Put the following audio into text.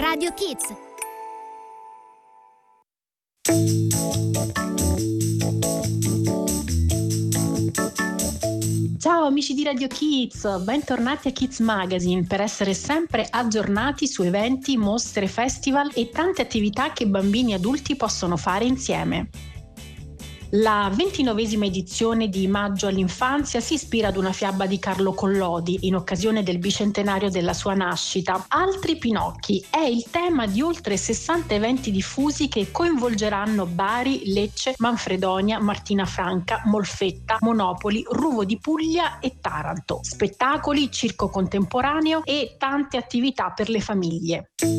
Radio Kids. Ciao amici di Radio Kids, bentornati a Kids Magazine per essere sempre aggiornati su eventi, mostre, festival e tante attività che bambini e adulti possono fare insieme. La 29esima edizione di Maggio all'infanzia si ispira ad una fiaba di Carlo Collodi in occasione del bicentenario della sua nascita. Altri Pinocchi è il tema di oltre 60 eventi diffusi che coinvolgeranno Bari, Lecce, Manfredonia, Martina Franca, Molfetta, Monopoli, Ruvo di Puglia e Taranto. Spettacoli, circo contemporaneo e tante attività per le famiglie.